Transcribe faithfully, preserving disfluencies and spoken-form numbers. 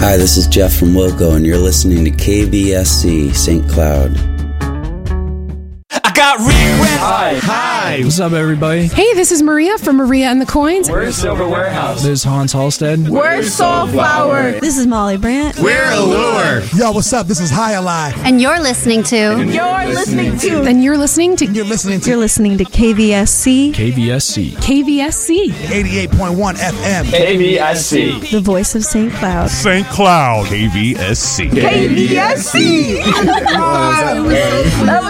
Hi, this is Jeff from Wilco, and you're listening to K V S C Saint Cloud. I got regrets. Hi. Hi. What's up, everybody? Hey, this is Maria from Maria and the Coins. We're Silver Warehouse. This is Hans Halstead. We're Soulflower. This is Molly Brandt. We're Allure. Yo, what's up? This is High Alive. And you're listening to. And you're listening to. And you're listening to. You're listening to. You're listening to K V S C. K V S C. K V S C. eighty-eight point one F M. K V S C. The voice of Saint Cloud. Saint Cloud. K V S C. K V S C. That was